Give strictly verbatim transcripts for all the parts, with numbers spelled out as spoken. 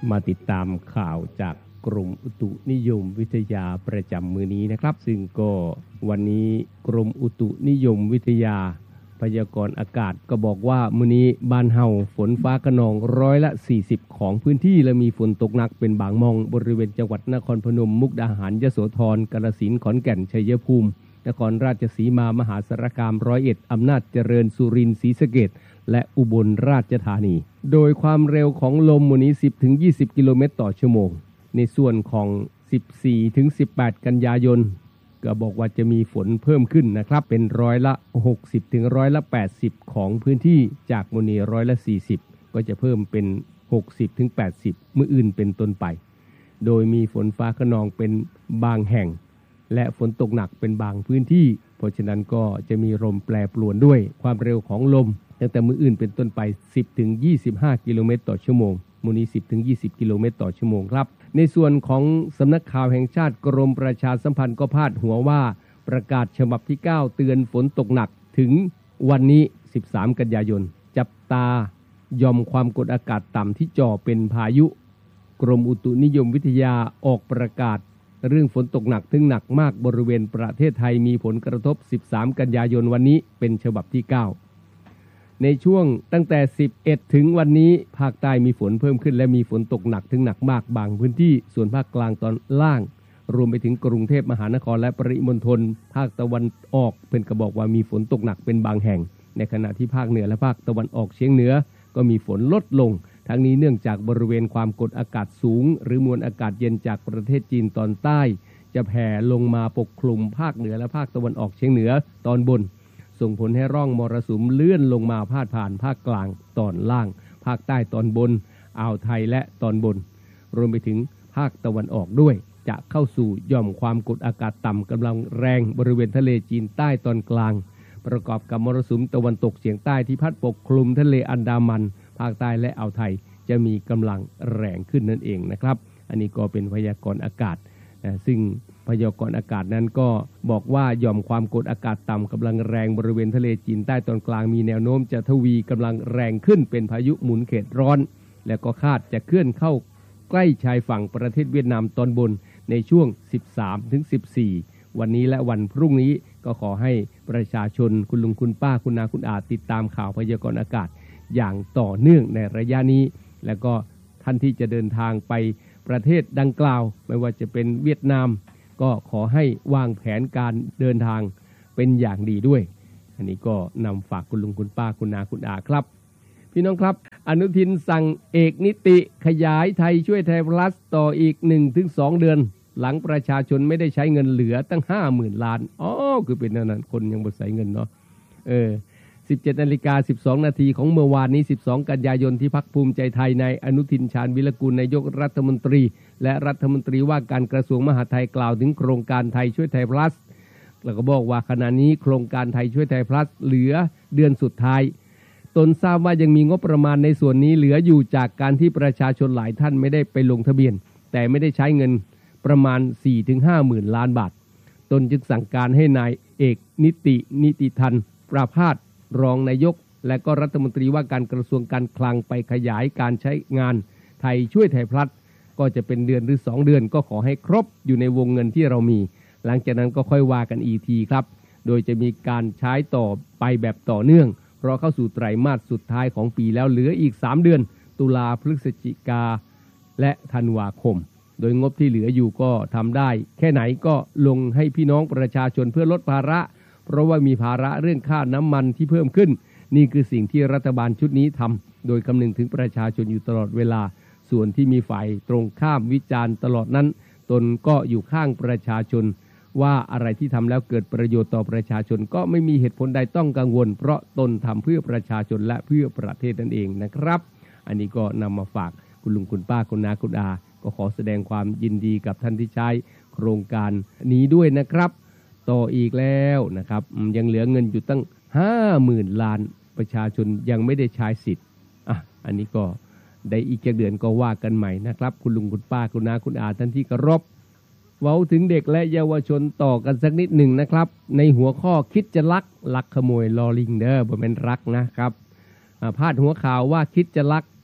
มาติดตามข่าวจากกรมอุตุนิยมวิทยาประจำมื้อนี้นะครับซึ่งก็วันนี้กรมอุตุนิยมวิทยาพยากรณ์อากาศก็บอกว่ามื้อนี้บ้านเฮาฝนฟ้าคะนองร้อยละสี่สิบของพื้นที่และมีฝนตกหนักเป็นบางมองบริเวณจังหวัดนครพนมมุกดาหารยโสธรกาฬสินธุ์ขอนแก่นชัยภูมินครราชสีมามหาสารคามร้อยเอ็ดอำนาจเจริญสุรินทร์ศรีสะเกษและอุบลราชธานีโดยความเร็วของลมมื้อนี้ สิบถึงยี่สิบ กิโลเมตรต่อชั่วโมงในส่วนของ สิบสี่ถึงสิบแปด กันยายนก็บอกว่าจะมีฝนเพิ่มขึ้นนะครับเป็นร้อยละ หกสิบถึงร้อยละแปดสิบ ของพื้นที่จากมื้อนี้ร้อยละ สี่สิบ ก็จะเพิ่มเป็น หกสิบถึงแปดสิบ มื้ออื่นเป็นต้นไปโดยมีฝนฟ้าคะนองเป็นบางแห่งและฝนตกหนักเป็นบางพื้นที่เพราะฉะนั้นก็จะมีลมแปรปรวนด้วยความเร็วของลมตั้งแต่มื้ออื่นเป็นต้นไป สิบถึงยี่สิบห้า กิโลเมตรต่อชั่วโมงมื้อนี้ สิบถึงยี่สิบ กิโลเมตรต่อชั่วโมงครับในส่วนของสำนักข่าวแห่งชาติกรมประชาสัมพันธ์ก็พาดหัวว่าประกาศฉบับที่เก้าเตือนฝนตกหนักถึงวันนี้สิบสามกันยายนจับตาหย่อมความกดอากาศต่ำที่จ่อเป็นพายุกรมอุตุนิยมวิทยาออกประกาศเรื่องฝนตกหนักถึงหนักมากบริเวณประเทศไทยมีผลกระทบสิบสามกันยายนวันนี้เป็นฉบับที่เก้าในช่วงตั้งแต่สิบเอ็ดถึงวันนี้ภาคใต้มีฝนเพิ่มขึ้นและมีฝนตกหนักถึงหนักมากบางพื้นที่ส่วนภาคกลางตอนล่างรวมไปถึงกรุงเทพมหานครและปริมณฑลภาคตะวันออกเพิ่นก็บอกว่ามีฝนตกหนักเป็นบางแห่งในขณะที่ภาคเหนือและภาคตะวันออกเฉียงเหนือก็มีฝนลดลงทั้งนี้เนื่องจากบริเวณความกดอากาศสูงหรือมวลอากาศเย็นจากประเทศจีนตอนใต้จะแผ่ลงมาปกคลุมภาคเหนือและภาคตะวันออกเฉียงเหนือตอนบนส่งผลให้ร่องมรสุมเลื่อนลงมาพาดผ่านภาคกลางตอนล่างภาคใต้ตอนบนอ่าวไทยและตอนบนรวมไปถึงภาคตะวันออกด้วยจะเข้าสู่หย่อมความกดอากาศต่ำกำลังแรงบริเวณทะเลจีนใต้ตอนกลางประกอบกับมรสุมตะวันตกเฉียงใต้ที่พัดปกคลุมทะเลอันดามันภาคใต้และอ่าวไทยจะมีกำลังแรงขึ้นนั่นเองนะครับอันนี้ก็เป็นพยากรณ์อากาศนะซึ่งพยากรณ์อากาศนั้นก็บอกว่าหย่อมความกดอากาศต่ำกำลังแรงบริเวณทะเลจีนใต้ตอนกลางมีแนวโน้มจะทวีกำลังแรงขึ้นเป็นพายุหมุนเขตร้อนและก็คาดจะเคลื่อนเข้าใกล้ชายฝั่งประเทศเวียดนามตอนบนในช่วง สิบสามถึงสิบสี่ วันนี้และวันพรุ่งนี้ก็ขอให้ประชาชนคุณลุงคุณป้าคุณนาคุณอาติดตามข่าวพยากรณ์อากาศอย่างต่อเนื่องในระยะนี้แล้วก็ท่านที่จะเดินทางไปประเทศดังกล่าวไม่ว่าจะเป็นเวียดนามก็ขอให้วางแผนการเดินทางเป็นอย่างดีด้วยอันนี้ก็นำฝากคุณลุงคุณป้าคุณนาคุณอาครับพี่น้องครับอนุทินสั่งเอกนิติขยายไทยช่วยไทยพลัสต่ออีก หนึ่งถึงสอง เดือนหลังประชาชนไม่ได้ใช้เงินเหลือตั้ง ห้าหมื่น ล้านอ๋อคือเป็นนั่นนะคนยังบ่ใช้เงินเนาะเออสิบเจ็ดนาฬิกาสิบสองนาทีของเมื่อวานนี้สิบสองกันยายนที่พรรคภูมิใจไทยนายอนุทินชาญวิรกูลนายกรัฐมนตรีและรัฐมนตรีว่าการกระทรวงมหาดไทยกล่าวถึงโครงการไทยช่วยไทยพลัสแล้วก็บอกว่าขณะนี้โครงการไทยช่วยไทยพลัสเหลือเดือนสุดท้ายตนทราบว่ายังมีงบประมาณในส่วนนี้เหลืออยู่จากการที่ประชาชนหลายท่านไม่ได้ไปลงทะเบียนแต่ไม่ได้ใช้เงินประมาณ สี่ถึงห้า หมื่นล้านบาทตนจึงสั่งการให้นายเอกนิตินิติทันประภาสรองนายกและก็รัฐมนตรีว่าการกระทรวงการคลังไปขยายการใช้งานไทยช่วยไทยพลัสก็จะเป็นเดือนหรือสองเดือนก็ขอให้ครบอยู่ในวงเงินที่เรามีหลังจากนั้นก็ค่อยว่ากันอีกทีครับโดยจะมีการใช้ต่อไปแบบต่อเนื่องเพราะเข้าสู่ไตรมาสสุดท้ายของปีแล้วเหลืออีกสามเดือนตุลาพฤศจิกาและธันวาคมโดยงบที่เหลืออยู่ก็ทำได้แค่ไหนก็ลงให้พี่น้องประชาชนเพื่อลดภาระเพราะว่ามีภาระเรื่องค่าน้ำมันที่เพิ่มขึ้นนี่คือสิ่งที่รัฐบาลชุดนี้ทำโดยคำนึงถึงประชาชนอยู่ตลอดเวลาส่วนที่มีฝ่ายตรงข้ามวิจารณ์ตลอดนั้นตนก็อยู่ข้างประชาชนว่าอะไรที่ทำแล้วเกิดประโยชน์ต่อประชาชนก็ไม่มีเหตุผลใดต้องกังวลเพราะตนทำเพื่อประชาชนและเพื่อประเทศนั่นเองนะครับอันนี้ก็นำมาฝากคุณลุงคุณป้าคุณนาคุณอาก็ขอแสดงความยินดีกับท่านที่ใช้โครงการนี้ด้วยนะครับต่ออีกแล้วนะครับยังเหลือเงินอยู่ตั้ง ห้าหมื่น ล้านประชาชนยังไม่ได้ใช้สิทธิ์อ่ะอันนี้ก็ได้อีกเดือนก็ว่ากันใหม่นะครับคุณลุงคุณป้าคุณนาคุณอาท่านที่เคารพเว้าถึงเด็กและเยาวชนต่อกันสักนิดหนึ่งนะครับในหัวข้อคิดจะลักลักขโมยลอลิงเด้อบ่แม่นรักนะครับพาดหัวข่าวว่าคิดจะลัก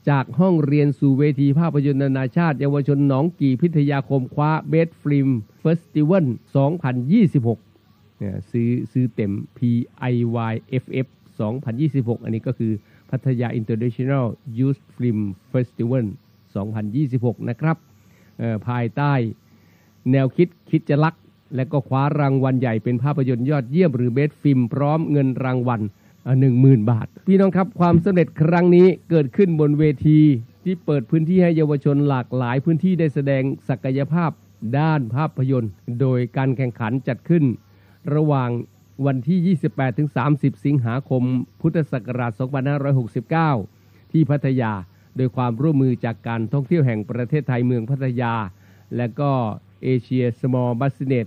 จากห้องเรียนสู่เวทีภาพยนตร์นานาชาติเยาวชนหนองกี่พิทยาคมคว้าเบสฟิล์มเฟสติวัลสองพันยี่สิบหกเนี่ยซื้อซื้อเต็ม พี ไอ วาย เอฟ เอฟ สองพันยี่สิบหกอันนี้ก็คือพัทยา International Youth Film Festival สองพันยี่สิบหกนะครับภายใต้แนวคิดคิดจะรักและก็คว้ารางวัลใหญ่เป็นภาพยนตร์ยอดเยี่ยมหรือเบสฟิล์มพร้อมเงินรางวัล หนึ่งหมื่น บาทพี่น้องครับความสำเร็จครั้งนี้เกิดขึ้นบนเวทีที่เปิดพื้นที่ให้เยาวชนหลากหลายพื้นที่ได้แสดงศักยภาพด้านภาพยนตร์โดยการแข่งขันจัดขึ้นระหว่างวันที่ ยี่สิบแปดถึงสามสิบ สิงหาคม พุทธศักราช สองพันห้าร้อยหกสิบเก้า ที่พัทยาโดยความร่วมมือจากการท่องเที่ยวแห่งประเทศไทยเมืองพัทยาและก็เอเชีย Small Business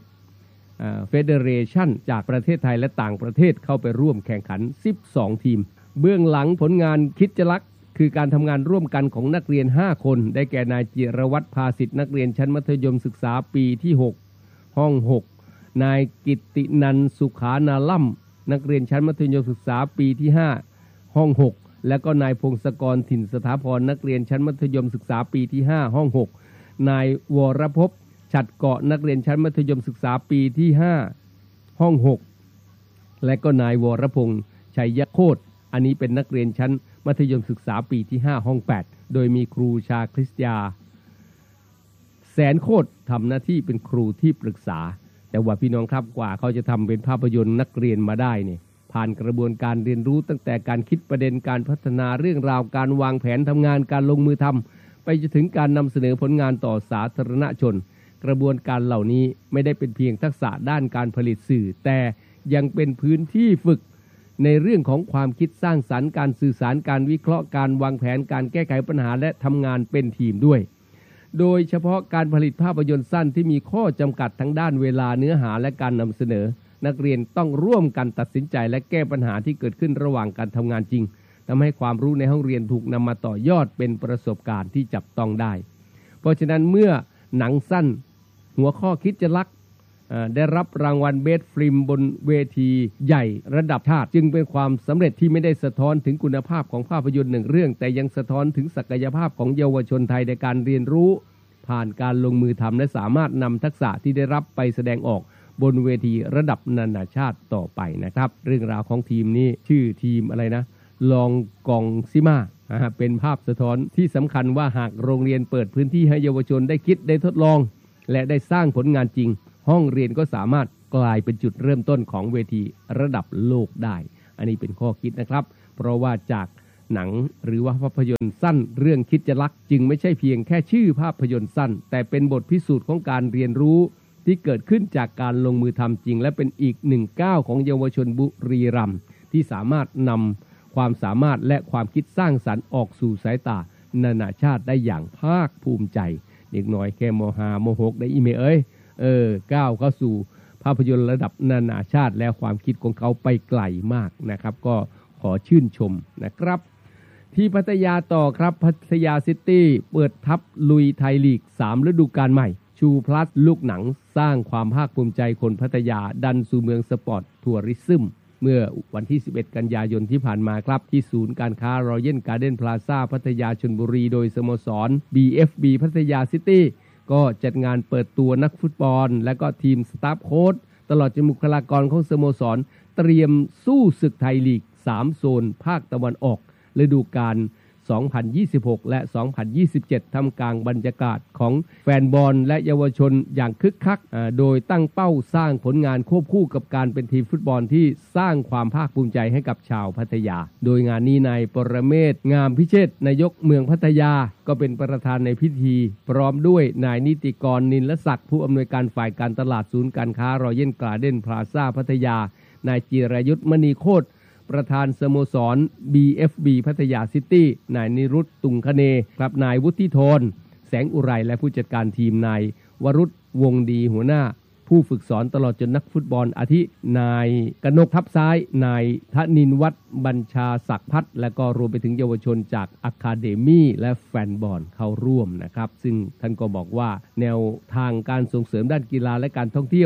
Federation จากประเทศไทยและต่างประเทศเข้าไปร่วมแข่งขันสิบสองทีมเบื้องหลังผลงานคิดจะรักคือการทำงานร่วมกันของนักเรียนห้าคนได้แก่นายจิรวัฒน์ภาสิทธิ์นักเรียนชั้นมัธยมศึกษาปีที่หกห้องหกนายกิตตินันท์สุขานาล่ำนักเรียนชั้นมัธยมศึกษาปีที่ห้าห้องหกและก็นายพงศกรถิ่นสถาพรนักเรียนชั้นมัธยมศึกษาปีที่ห้าห้องหกนายวรภพฉัดเกาะนักเรียนชั้นมัธยมศึกษาปีที่ห้าห้องหกและก็นายวรพงษ์ชัยโคตรอันนี้เป็นนักเรียนชั้นมัธยมศึกษาปีที่ห้าห้องแปดโดยมีครูชาคริสยาแสนโคตรทำหน้าที่เป็นครูที่ปรึกษาแต่ว่าพี่น้องครับกว่าเขาจะทำเป็นภาพยนตร์นักเรียนมาได้เนี่ยผ่านกระบวนการเรียนรู้ตั้งแต่การคิดประเด็นการพัฒนาเรื่องราวการวางแผนทำงานการลงมือทำไปจนถึงการนำเสนอผลงานต่อสาธารณชนกระบวนการเหล่านี้ไม่ได้เป็นเพียงทักษะด้านการผลิตสื่อแต่ยังเป็นพื้นที่ฝึกในเรื่องของความคิดสร้างสรรค์การสื่อสารการวิเคราะห์การวางแผนการแก้ไขปัญหาและทำงานเป็นทีมด้วยโดยเฉพาะการผลิตภาพยนตร์สั้นที่มีข้อจำกัดทั้งด้านเวลาเนื้อหาและการนำเสนอนักเรียนต้องร่วมกันตัดสินใจและแก้ปัญหาที่เกิดขึ้นระหว่างการทำงานจริงทำให้ความรู้ในห้องเรียนถูกนำมาต่อยอดเป็นประสบการณ์ที่จับต้องได้เพราะฉะนั้นเมื่อหนังสั้นหัวข้อคิดจะรักได้รับรางวัลเบสฟิล์มบนเวทีใหญ่ระดับชาติจึงเป็นความสำเร็จที่ไม่ได้สะท้อนถึงคุณภาพของภาพยนตร์หนึ่งเรื่องแต่ยังสะท้อนถึงศักยภาพของเยาวชนไทยในการเรียนรู้ผ่านการลงมือทำและสามารถนำทักษะที่ได้รับไปแสดงออกบนเวทีระดับนานาชาติต่อไปนะครับเรื่องราวของทีมนี้ชื่อทีมอะไรนะลองกองซิมาเป็นภาพสะท้อนที่สำคัญว่าหากโรงเรียนเปิดพื้นที่ให้เยาวชนได้คิดได้ทดลองและได้สร้างผลงานจริงห้องเรียนก็สามารถกลายเป็นจุดเริ่มต้นของเวทีระดับโลกได้อันนี้เป็นข้อคิดนะครับเพราะว่าจากหนังหรือว่าภาพยนตร์สั้นเรื่องคิดจะรักจึงไม่ใช่เพียงแค่ชื่อภาพยนตร์สั้นแต่เป็นบทพิสูจน์ของการเรียนรู้ที่เกิดขึ้นจากการลงมือทำจริงและเป็นอีกหนึ่งก้าวของเยาวชนบุรีรัมย์ที่สามารถนำความสามารถและความคิดสร้างสรรค์ออกสู่สายตานานาชาติได้อย่างภาคภูมิใจเด็กน้อยแค่ม.ห้าม.หกได้อีเมเอ้ยเออก้าวเข้าสู่ภาพยนตร์ระดับนานาชาติและความคิดของเขาไปไกลมากนะครับก็ขอชื่นชมนะครับที่พัทยาต่อครับพัทยาซิตี้เปิดทัพลุยไทยลีกสามฤดูกาลใหม่ชูพลัสลูกหนังสร้างความภาคภูมิใจคนพัทยาดันสู่เมืองสปอร์ตทัวริซึมเมื่อวันที่สิบเอ็ดกันยายนที่ผ่านมาครับที่ศูนย์การค้ารอยัลการ์เด้นพลาซ่าพัทยาชลบุรีโดยสโมสร บี เอฟ บี พัทยาซิตี้ก็จัดงานเปิดตัวนักฟุตบอลและก็ทีมสตาฟโค้ชตลอดจนบุคลากรของสโมสรเตรียมสู้ศึกไทยลีกสามโซนภาคตะวันออกฤดูกาลสองพันยี่สิบหกและสองพันยี่สิบเจ็ดท่ามกลางบรรยากาศของแฟนบอลและเยาวชนอย่างคึกคักโดยตั้งเป้าสร้างผลงานควบคู่กับการเป็นทีมฟุตบอลที่สร้างความภาคภูมิใจให้กับชาวพัทยาโดยงานนี้นายปรเมศงามพิเชษฐ์นายกเมืองพัทยาก็เป็นประธานในพิธีพร้อมด้วยนายนิติกรนินลศักดิ์ผู้อำนวยการฝ่ายการตลาดศูนย์การค้ารอยัลการ์เด้นพลาซ่าพัทยานายจิรายุทธมณีโคตรประธานสโมสร บี เอฟ บี พัทยาซิตี้นายนิรุตตุงคเนครับนายวุฒิธรแสงอุไรและผู้จัดการทีมนายวรุษวงดีหัวหน้าผู้ฝึกสอนตลอดจนนักฟุตบอลอาทินายกนกทับซ้ายนายธนินวัฒน์บัญชาศักดิ์พัฒน์และก็รวมไปถึงเยาวชนจากอะคาเดมี่และแฟนบอลเข้าร่วมนะครับซึ่งท่านก็บอกว่าแนวทางการส่งเสริมด้านกีฬาและการท่องเที่ยว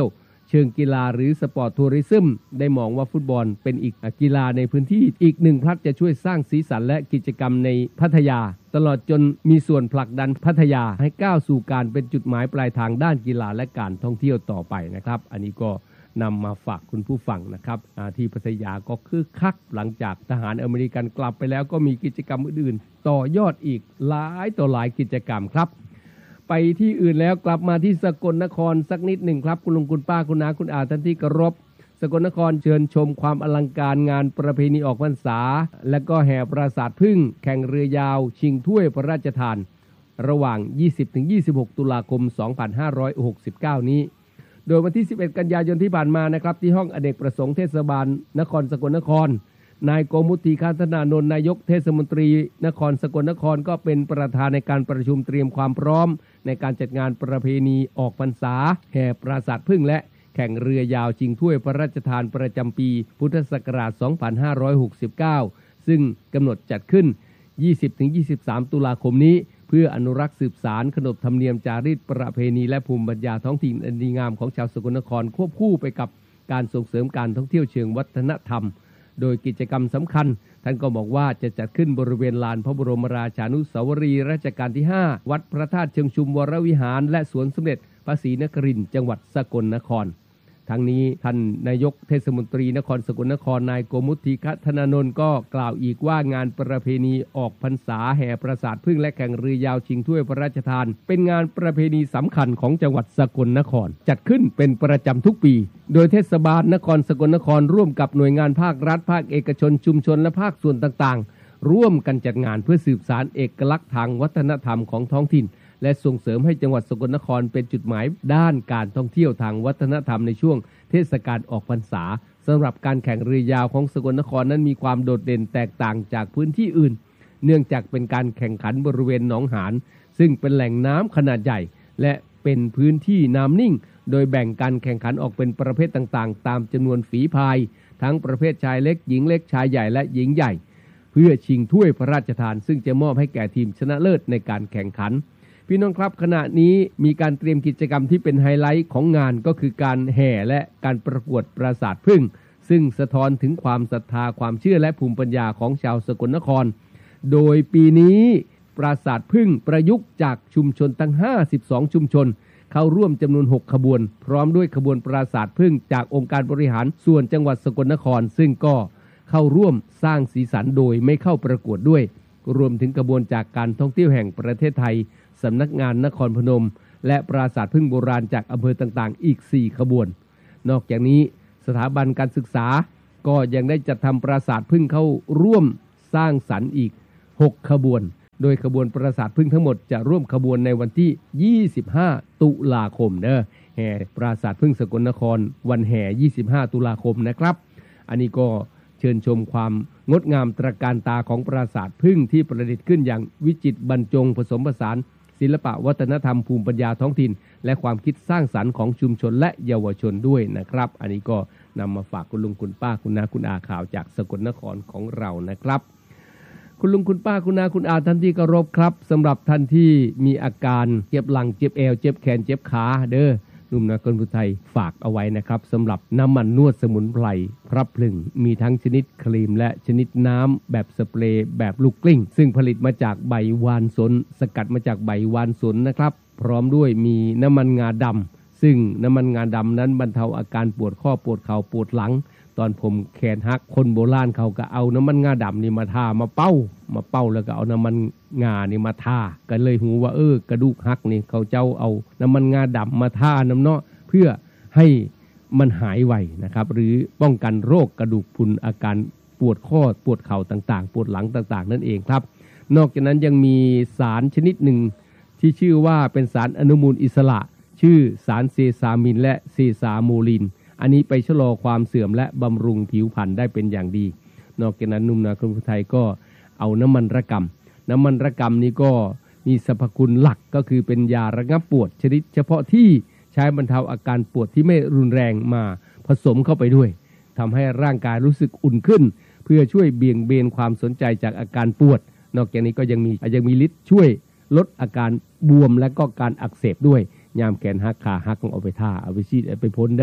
เชิงกีฬาหรือสปอร์ตทัวริซึมได้มองว่าฟุตบอลเป็นอีกกีฬาในพื้นที่อีกหนึ่งพลัดจะช่วยสร้างสีสันและกิจกรรมในพัทยาตลอดจนมีส่วนผลักดันพัทยาให้ก้าวสู่การเป็นจุดหมายปลายทางด้านกีฬาและการท่องเที่ยวต่อไปนะครับอันนี้ก็นำมาฝากคุณผู้ฟังนะครับที่พัทยาก็คึกคักหลังจากทหารอเมริกันกลับไปแล้วก็มีกิจกรรมอื่นๆต่อยอดอีกหลายต่อหลายกิจกรรมครับไปที่อื่นแล้วกลับมาที่สกลนครสักนิดหนึ่งครับคุณลุงคุณป้าคุณน้าคุณอาท่านที่เคารพสกลนครเชิญชมความอลังการงานประเพณีออกพรรษาและก็แห่ปราสาทพึ่งแข่งเรือยาวชิงถ้วยพระราชทานระหว่าง ยี่สิบถึงยี่สิบหก ตุลาคม สองพันห้าร้อยหกสิบเก้า นี้โดยวันที่ สิบเอ็ด กันยายนที่ผ่านมานะครับที่ห้องอเนกประสงค์เทศบาลนครสกลนครนายโกมุติคัฒนานนท์นายกเทศมนตรีนครสกลนครก็เป็นประธานในการประชุมเตรียมความพร้อมในการจัดงานประเพณีออกพรรษาแห่ปราสาทพึ่งและแข่งเรือยาวชิงถ้วยพระราชทานประจำปีพุทธศักราช สองพันห้าร้อยหกสิบเก้า ซึ่งกำหนดจัดขึ้น ยี่สิบถึงยี่สิบสาม ตุลาคมนี้เพื่ออนุรักษ์สืบสานขนบธรรมเนียมจารีตประเพณีและภูมิปัญญาท้องถิ่นอันดีงามของชาวสกลนครควบคู่ไปกับการส่งเสริมการท่องเที่ยวเชิงวัฒนธรรมโดยกิจกรรมสำคัญท่านก็บอกว่าจะจัดขึ้นบริเวณลานพระบรมราชานุสาวรีย์รัชกาลที่ ห้า วัดพระธาตุเชิงชุมวรวิหารและสวนสมเด็จพระศรีนครินทร์จังหวัดสกลนครทั้งนี้ท่านนายกเทศมนตรีนครสกลนครนายโกมุติคัฒนานนท์ก็กล่าวอีกว่างานประเพณีออกพรรษาแห่ปราสาทพึ่งและแข่งเรือยาวชิงถ้วยพระราชทานเป็นงานประเพณีสำคัญของจังหวัดสกลนครจัดขึ้นเป็นประจำทุกปีโดยเทศบาลนครสกลนครร่วมกับหน่วยงานภาครัฐภาคเอกชนชุมชนและภาคส่วนต่างๆร่วมกันจัดงานเพื่อสืบสานเอกลักษณ์ทางวัฒนธรรมของท้องถิ่นและส่งเสริมให้จังหวัดสกลนครเป็นจุดหมายด้านการท่องเที่ยวทางวัฒนธรรมในช่วงเทศกาลออกพรรษาสำหรับการแข่งเรือยาวของสกลนครนั้นมีความโดดเด่นแตกต่างจากพื้นที่อื่นเนื่องจากเป็นการแข่งขันบริเวณหนองหานซึ่งเป็นแหล่งน้ำขนาดใหญ่และเป็นพื้นที่น้ำนิ่งโดยแบ่งการแข่งขันออกเป็นประเภทต่างๆตามจำนวนฝีพายทั้งประเภทชายเล็กหญิงเล็กชายใหญ่และหญิงใหญ่เพื่อชิงถ้วยพระราชทานซึ่งจะมอบให้แก่ทีมชนะเลิศในการแข่งขันพี่น้องครับขณะนี้มีการเตรียมกิจกรรมที่เป็นไฮไลท์ของงานก็คือการแห่และการประกวดปราสาทพึ่งซึ่งสะท้อนถึงความศรัทธาความเชื่อและภูมิปัญญาของชาวสกลนครโดยปีนี้ปราสาทพึ่งประยุกต์จากชุมชนทั้งห้าสิบสองชุมชนเข้าร่วมจำนวนหกขบวนพร้อมด้วยขบวนปราสาทพึ่งจากองค์การบริหารส่วนจังหวัดสกลนครซึ่งก็เข้าร่วมสร้างสีสันโดยไม่เข้าประกวดด้วยรวมถึงขบวนจากการท่องเที่ยวแห่งประเทศไทยสำนักงานนครพนมและปราสาทพึ่งโบราณจากอำเภอต่างๆอีกสี่ขบวนนอกจากนี้สถาบันการศึกษาก็ยังได้จัดทำปราสาทพึ่งเข้าร่วมสร้างสรรค์อีกหกขบวนโดยขบวนปราสาทพึ่งทั้งหมดจะร่วมขบวนในวันที่ยี่สิบห้าตุลาคมเด้อแห่ปราสาทพึ่งสกลนครวันแห่ยี่สิบห้าตุลาคมนะครับอันนี้ก็เชิญชมความงดงามตระการตาของปราสาทพึ่งที่ประดิษฐ์ขึ้นอย่างวิจิตรบรรจงผสมผสานศิลปะวัฒนธรรมภูมิปัญญาท้องถิ่นและความคิดสร้างสรรค์ของชุมชนและเยาวชนด้วยนะครับอันนี้ก็นำมาฝากคุณลุงคุณป้าคุณน้าคุณอาข่าวจากสกลนครของเรานะครับคุณลุงคุณป้าคุณน้าคุณอาท่านที่เคารพครับสำหรับท่านที่มีอาการเจ็บหลังเจ็บเอวเจ็บแขนเจ็บขาเด้อนุ่มนครพุทธไทยฝากเอาไว้นะครับสำหรับน้ำมันนวดสมุนไพรพระพลึงมีทั้งชนิดครีมและชนิดน้ำแบบสเปรย์แบบลูกกลิ้งซึ่งผลิตมาจากใบวานสนสกัดมาจากใบวานสนนะครับพร้อมด้วยมีน้ำมันงาดำซึ่งน้ำมันงาดำนั้นบรรเทาอาการปวดข้อปวดเข่าปวดหลังตอนผมแขนหักคนโบราณเขาก็เอาน้ำมันงาดำนี่มาทามาเป้ามาเป้าแล้วก็เอาน้ำมันงานี่มาทากันเลยหูว่าเออกระดูกหักนี่เขาเจ้าเอาน้ำมันงาดำมาทาน้ำเนาะเพื่อให้มันหายไวนะครับหรือป้องกันโรคกระดูกพรุนอาการปวดข้อปวดเข่าต่างๆปวดหลังต่างๆนั่นเองครับนอกจากนั้นยังมีสารชนิดหนึ่งที่ชื่อว่าเป็นสารอนุมูลอิสระชื่อสารเซซามินและเซซาโมลินอันนี้ไปชะลอความเสื่อมและบำรุงผิวพรรณได้เป็นอย่างดีนอกจากนั้นนุ่มนาคนไทยก็เอาน้ำมันระกำน้ำมันระกำนี้ก็มีสรรพคุณหลักก็คือเป็นยาระงับปวดชนิดเฉพาะที่ใช้บรรเทาอาการปวดที่ไม่รุนแรงมาผสมเข้าไปด้วยทำให้ร่างกายรู้สึกอุ่นขึ้นเพื่อช่วยเบี่ยงเบนความสนใจจากอาการปวดนอกจากนี้ก็ยังมียังมีฤทธิ์ช่วยลดอาการบวมและก็การอักเสบด้วยยามแขนหักขาหักต้องเอาไปท่าเอาไปฉีดเอาไปพ่นเด้อ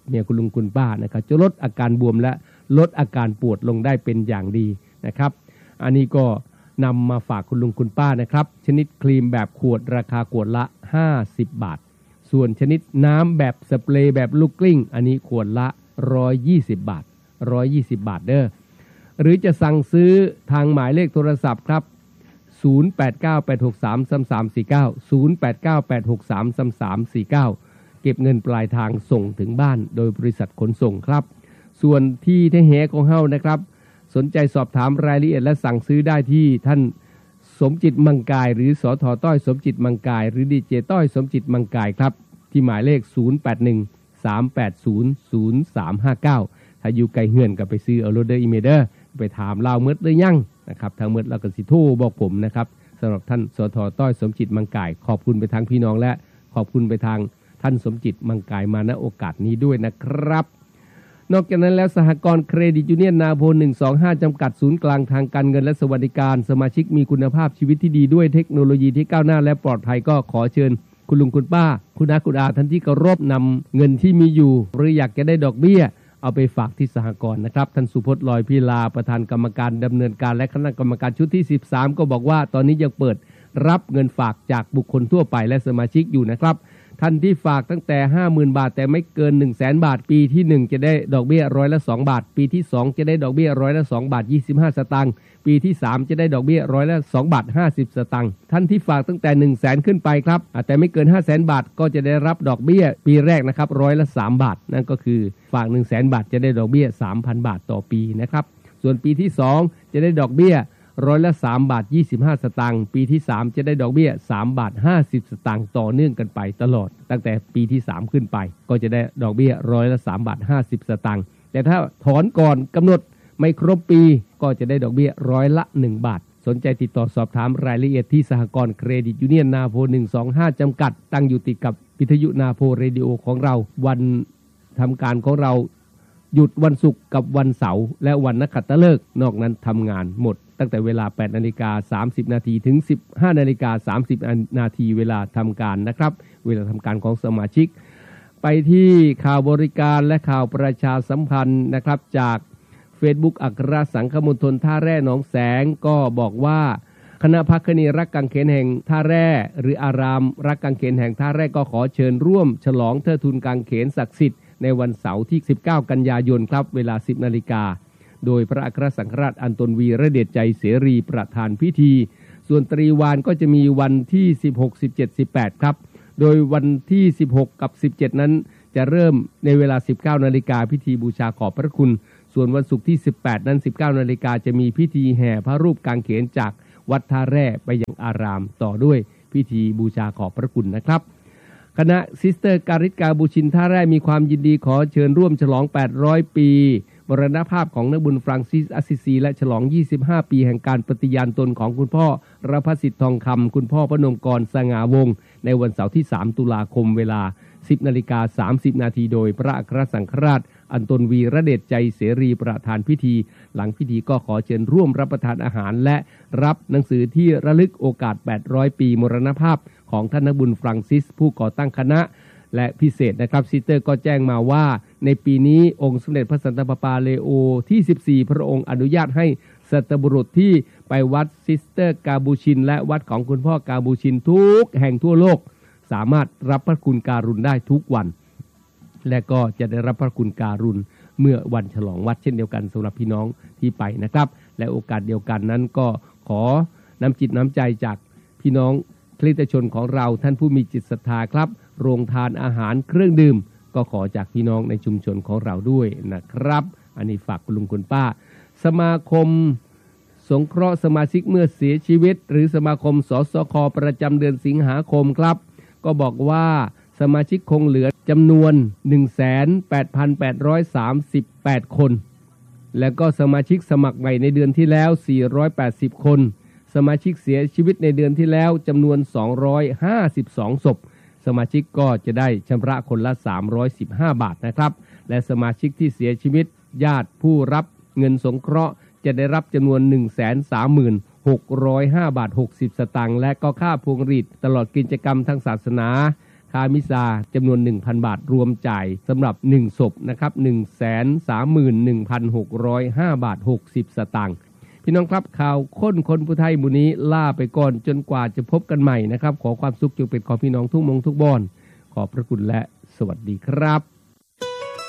เมียคุณลุงคุณป้านะครับจะลดอาการบวมและลดอาการปวดลงได้เป็นอย่างดีนะครับอันนี้ก็นำมาฝากคุณลุงคุณป้านะครับชนิดครีมแบบขวดราคาขวดละห้าสิบบาทส่วนชนิดน้ำแบบสเปรย์แบบลูกกลิ้งอันนี้ขวดละหนึ่งร้อยยี่สิบบาทหนึ่งร้อยยี่สิบบาทเด้อหรือจะสั่งซื้อทางหมายเลขโทรศัพท์ครับศูนย์ แปด เก้า แปด หก สาม สาม สาม สี่ เก้า ศูนย์ แปด เก้า แปด หก สาม สาม สาม สี่ เก้าเก็บเงินปลายทางส่งถึงบ้านโดยบริษัทขนส่งครับส่วนที่เทแหของเฮานะครับสนใจสอบถามรายละเอียดและสั่งซื้อได้ที่ท่านสมจิตมังกายหรือสทต้อยสมจิตมังกายหรือดีเจต้อยสมจิตมังกายครับที่หมายเลขศูนย์ แปด หนึ่ง สาม แปด ศูนย์ ศูนย์ สาม ห้า เก้าถ้าอยู่ไกลเฮือนก็ไปซื้อเอาโรเดอร์อีเมเดอร์ไปถามเล่าเมื่อได้ยั่งนะครับทางเมื่อเราก็สิโทรบอกผมนะครับสำหรับท่านสทต้อยสมจิตมังกายขอบคุณไปทางพี่น้องและขอบคุณไปทางท่านสมจิตมังกายมาณโอกาสนี้ด้วยนะครับนอกจากนั้นแล้วสหกรณ์เครดิตยูเนียนนาโพหนึ่งสองห้าจำกัดศูนย์กลางทางการเงินและสวัสดิการสมาชิกมีคุณภาพชีวิตที่ดีด้วยเทคโนโลยีที่ก้าวหน้าและปลอดภัยก็ขอเชิญคุณลุงคุณป้าคุณอาคุณอาท่านที่เคารพนำเงินที่มีอยู่หรืออยากจะได้ดอกเบี้ยเอาไปฝากที่สหกรณ์นะครับท่านสุพจน์ลอยพิลาประธานกรรมการดำเนินการและคณะกรรมการชุดที่สิบสามก็บอกว่าตอนนี้ยังเปิดรับเงินฝากจากบุคคลทั่วไปและสมาชิกอยู่นะครับท่านที่ฝากตั้งแต่ ห้าหมื่น บาทแต่ไม่เกิน หนึ่งแสน บาทปีที่หนึ่งจะได้ดอกเบี้ยร้อยละสองบาทปีที่สองจะได้ดอกเบี้ยร้อยละสองบาทยี่สิบห้าสตางค์ปีที่สามจะได้ดอกเบี้ยร้อยละสองบาทห้าสิบสตางค์ท่านที่ฝากตั้งแต่ หนึ่งแสน ขึ้นไปครับแต่ไม่เกิน ห้าแสน บาทก็จะได้รับดอกเบี้ยปีแรกนะครับร้อยละสามบาทนั่นก็คือฝาก หนึ่งแสน บาทจะได้ดอกเบี้ย สามพัน บาทต่อปีนะครับส่วนปีที่สองจะได้ดอกเบี้ยร้อยละสามบาทยี่สิบห้าสตางค์ปีที่สามจะได้ดอกเบี้ยสามบาทห้าสิบสตางค์ต่อเนื่องกันไปตลอดตั้งแต่ปีที่สามขึ้นไปก็จะได้ดอกเบี้ยร้อยละสามบาทห้าสิบสตางค์แต่ถ้าถอนก่อนกำหนดไม่ครบปีก็จะได้ดอกเบี้ยร้อยละหนึ่งบาทสนใจติดต่อสอบถามรายละเอียดที่สหกรณ์เครดิตยูเนียนนาโพหนึ่งสองห้าจำกัดตั้งอยู่ติดกับวิทยุนาโพเรดิโอของเราวันทำการของเราหยุดวันศุกร์กับวันเสาร์และวันนักขัตฤกษ์นอกนั้นทำงานหมดตั้งแต่เวลา แปดนาฬิกาสามสิบนาทีถึง สิบห้านาฬิกาสามสิบนาทีเวลาทำการนะครับเวลาทำการของสมาชิกไปที่ข่าวบริการและข่าวประชาสัมพันธ์นะครับจาก Facebook อัครสังฆมณฑลท่าแร่หนองแสงก็บอกว่าคณะภักคณีรักกังเขนแห่งท่าแร่หรืออารามรักกังเขนแห่งท่าแร่ก็ขอเชิญร่วมฉลองเทิดทูนกังเขนศักดิ์สิทธิ์ในวันเสาร์ที่สิบเก้ากันยายนครับเวลา สิบนาฬิกาโดยพระอัครสังฆราชอันตนวีระเดชใจเสรีประธานพิธีส่วนตรีวานก็จะมีวันที่สิบหก สิบเจ็ด สิบแปดครับโดยวันที่สิบหกกับสิบเจ็ดนั้นจะเริ่มในเวลา สิบเก้านาฬิกาพิธีบูชาขอบพระคุณส่วนวันศุกร์ที่สิบแปดนั้น สิบเก้านาฬิกาจะมีพิธีแห่พระรูปกางเขนจากวัดท่าแร่ไปยังอารามต่อด้วยพิธีบูชาขอบพระคุณนะครับคณะซิสเตอร์การิตกาบูชินท่าแร่มีความยินดีขอเชิญร่วมฉลองแปดร้อยปีมรณภาพของนักบุญฟรังซิสอาซิซีและฉลองยี่สิบห้าปีแห่งการปฏิญาณตนของคุณพ่อรพสิทธิ์ทองคำคุณพ่อพนมกรสง่าวงศ์ในวันเสาร์ที่สามตุลาคมเวลา สิบนาฬิกาสามสิบนาทีโดยพระอัครสังฆราชอันตนวีระเดชใจเสรีประธานพิธีหลังพิธีก็ขอเชิญร่วมรับประทานอาหารและรับหนังสือที่ระลึกโอกาสแปดร้อยปีมรณภาพของท่านนักบุญฟรังซิสผู้ก่อตั้งคณะและพิเศษนะครับซิสเตอร์ก็แจ้งมาว่าในปีนี้องค์สมเด็จพระสันตะปาปาเลโอที่สิบสี่พระองค์อนุญาตให้สัตบุรุษที่ไปวัดซิสเตอร์กาบูชินและวัดของคุณพ่อกาบูชินทุกแห่งทั่วโลกสามารถรับพระคุณการุณได้ทุกวันและก็จะได้รับพระคุณการุณเมื่อวันฉลองวัดเช่นเดียวกันสำหรับพี่น้องที่ไปนะครับและโอกาสเดียวกันนั้นก็ขอน้ำจิตน้ำใจจากพี่น้องคริสตชนของเราท่านผู้มีจิตศรัทธาครับโรงทานอาหารเครื่องดื่มก็ขอจากพี่น้องในชุมชนของเราด้วยนะครับอันนี้ฝากคุณลุงคุณป้าสมาคมสงเคราะห์สมาชิกเมื่อเสียชีวิตหรือสมาคมสสคประจำเดือนสิงหาคมครับก็บอกว่าสมาชิกคงเหลือจำนวน หนึ่งแสนแปดพันแปดร้อยสามสิบแปด คนแล้วก็สมาชิกสมัครใหม่ในเดือนที่แล้วสี่ร้อยแปดสิบคนสมาชิกเสียชีวิตในเดือนที่แล้วจำนวนสองร้อยห้าสิบสองศพสมาชิกก็จะได้ชำระคนละสามร้อยสิบห้าบาทนะครับและสมาชิกที่เสียชีวิตญาติผู้รับเงินสงเคราะห์จะได้รับจำนวน หนึ่งแสนสามหมื่นหกร้อยห้าบาทหกสิบสตางค์และก็ค่าพวงหรีดตลอดกิจกรรมทางศาสนาค่ามิซาจำนวน หนึ่งพัน บาทรวมจ่ายสำหรับหนึ่งศพนะครับ หนึ่งแสนสามหมื่นหนึ่งพันหกร้อยห้า บาทหกสิบสตางค์พี่น้องครับข่าวค้นคนผู้ไทยมื้อนี้ล่าไปก่อนจนกว่าจะพบกันใหม่นะครับขอความสุขจงเป็นของพี่น้องทุกมงทุกบ้านขอบพระคุณและสวัสดีครับ